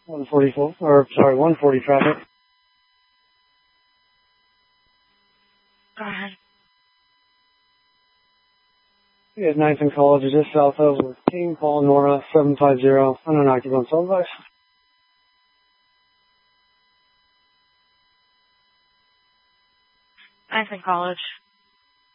144, or sorry, 140 traffic. Go ahead. Yeah, 9th and College is just south of with King Paul Nora 750, unactive on cell device. 9th and College.